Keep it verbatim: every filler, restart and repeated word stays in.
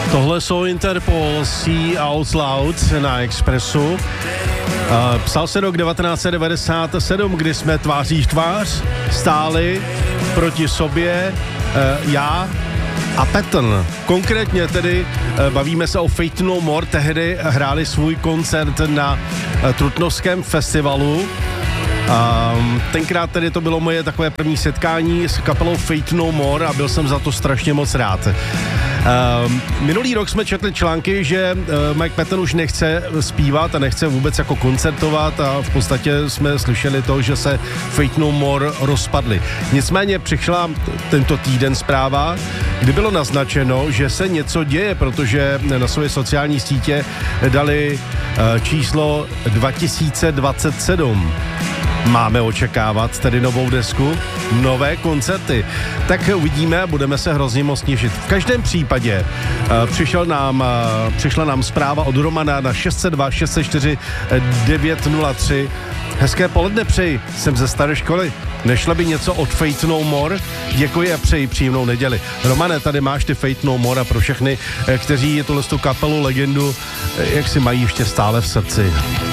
Tohle jsou Interpol, See Out Loud na Expressu. Uh, psal se rok devatenáct set devadesát sedm, kdy jsme tváří v tvář stáli proti sobě uh, já a Patton. Konkrétně tedy uh, bavíme se o Faith No More, tehdy hráli svůj koncert na uh, Trutnovském festivalu. Um, tenkrát tedy to bylo moje takové první setkání s kapelou Faith No More a byl jsem za to strašně moc rád. Um, minulý rok jsme četli články, že uh, Mike Patton už nechce zpívat a nechce vůbec jako koncertovat a v podstatě jsme slyšeli to, že se Faith No More rozpadli. Nicméně přišla tento týden zpráva, kdy bylo naznačeno, že se něco děje, protože na své sociální sítě dali uh, číslo dva tisíce dvacet sedm. Máme očekávat tedy novou desku, nové koncerty. Tak uvidíme, budeme se hrozně moc těšit. V každém případě uh, přišel nám, uh, přišla nám zpráva od Romana na šest set dva šest set čtyři devět nula tři. Hezké poledne přeji, jsem ze staré školy. Nešlo by něco od Faith No More? Děkuji a přeji příjemnou neděli. Romane, tady máš ty Faith No More a pro všechny, kteří tuhle kapelu, legendu, jak si mají ještě stále v srdci.